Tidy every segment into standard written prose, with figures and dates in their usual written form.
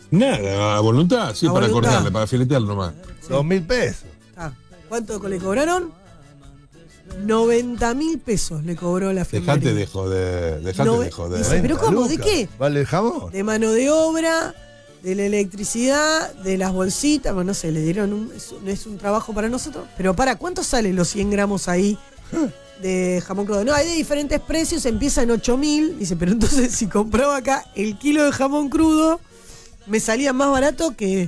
Nada, a voluntad, sí, A para voluntad. cortarle, para filetearlo nomás. Sí. 2.000 pesos. Ah, ¿cuánto le cobraron? 90.000 pesos le cobró la fiambrería. Dejate de joder, dejate No, de joder. dice, ¿pero 90 cómo? ¿De lucas. qué? ¿Vale el jamón? De mano de obra, de la electricidad, de las bolsitas. Bueno, no sé, le dieron no es un trabajo para nosotros. Pero ¿cuánto salen los 100 gramos ahí de jamón crudo? No, hay de diferentes precios, empieza en 8.000. Dice, pero entonces si compraba acá el kilo de jamón crudo, me salía más barato que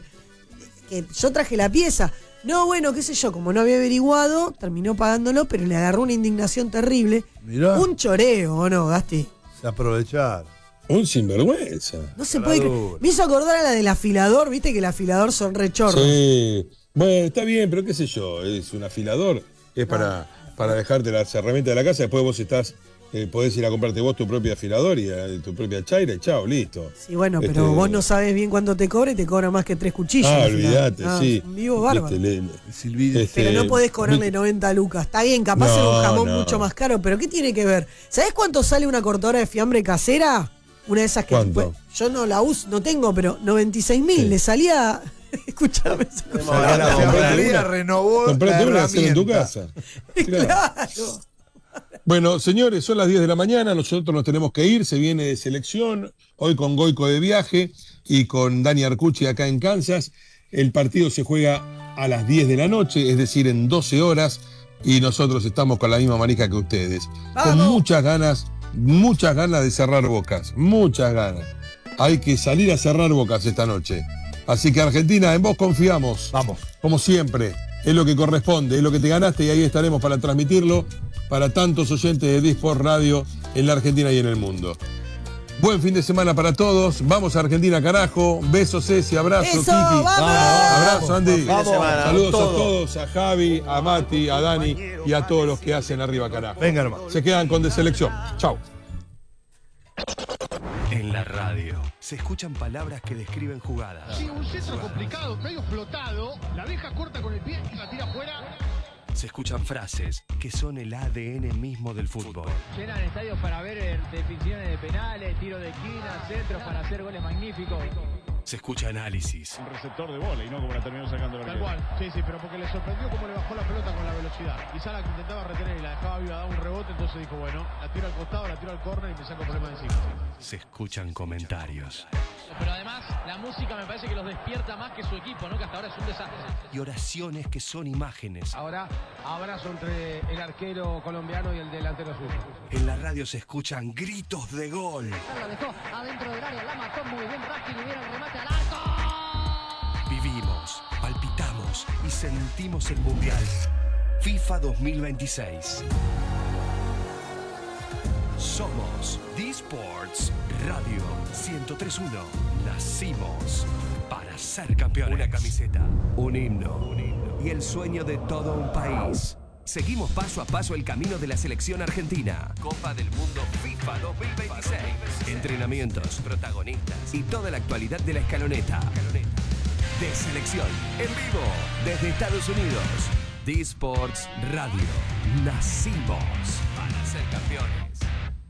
yo traje la pieza. No, bueno, qué sé yo, como no había averiguado, terminó pagándolo, pero le agarró una indignación terrible. Mirá. Un choreo, ¿o no, Gasti? Se aprovecharon. Un sinvergüenza. No se La puede dura. creer. Me hizo acordar a la del afilador, viste que el afilador son rechorros. Sí. Bueno, está bien, pero qué sé yo, es un afilador, es para dejarte las herramientas de la casa, después vos podés ir a comprarte vos tu propio afilador y tu propia chaira y chao, listo. Sí, bueno, pero vos no sabés bien cuánto te cobra y te cobra más que 3 cuchillos. Ah, al final. olvídate, sí. Es un vivo bárbaro. Viste, Silvide. Pero no podés cobrarle 90 lucas. Está bien, capaz No, era un jamón no. mucho más caro, pero ¿qué tiene que ver? ¿Sabés cuánto sale una cortadora de fiambre casera? Una de esas que ¿Cuánto? yo no la uso, no tengo, pero 96.000. Sí. Le salía. Escuchame. O sea, que la fiambrería renovó la Comprate una y hacela en tu herramienta. casa. Claro. Bueno, señores, son las 10 de la mañana, nosotros nos tenemos que ir, se viene de selección, hoy con Goico de viaje y con Dani Arcucci acá en Kansas. El partido se juega a las 10 de la noche, es decir, en 12 horas, y nosotros estamos con la misma manija que ustedes. Con ¡Vamos! muchas ganas de cerrar bocas, muchas ganas. Hay que salir a cerrar bocas esta noche. Así que Argentina, en vos confiamos. Vamos. Como siempre, es lo que corresponde, es lo que te ganaste y ahí estaremos para transmitirlo para tantos oyentes de Disport Radio en la Argentina y en el mundo. Buen fin de semana para todos. Vamos a Argentina, carajo. Besos, Ceci, abrazo, ¡Eso, Kiki. vamos! Abrazo, Andy. Vamos. Saludos Todo. a todos, a Javi, a Mati, a Dani y a todos los que hacen arriba, carajo. Venga nomás. Se quedan con De Selección. Chau. En la radio se escuchan palabras que describen jugadas. Sí, un centro complicado, medio flotado, la deja corta con el pie y la tira afuera. Se escuchan frases que son el ADN mismo del fútbol. Llenan estadios para ver definiciones de penales, tiros de esquina, centros para hacer goles magníficos. Se escucha análisis. Un receptor de bola y no como la terminó sacando el arquero. Tal cual, sí, pero porque le sorprendió cómo le bajó la pelota con la velocidad. Y Sala que intentaba retener y la dejaba viva, daba un rebote, entonces dijo, bueno, la tiro al costado, la tiro al córner y me saco el problema de encima. Se escuchan comentarios. Pero además, la música me parece que los despierta más que su equipo, ¿no? Que hasta ahora es un desastre. Y oraciones que son imágenes. Ahora, abrazo entre el arquero colombiano y el delantero suyo. En la radio se escuchan gritos de gol. La dejó adentro del área, la mató muy bien Racking y viene el remate al arco. Vivimos, palpitamos y sentimos el Mundial. FIFA 2026. Somos D-Sports Radio 103.1. Nacimos para ser campeones. Una camiseta, un himno y el sueño de todo un país. Seguimos paso a paso el camino de la selección argentina. Copa del Mundo FIFA 2026. Entrenamientos, protagonistas y toda la actualidad de la escaloneta. De selección, en vivo, desde Estados Unidos. D-Sports Radio. Nacimos para ser campeones.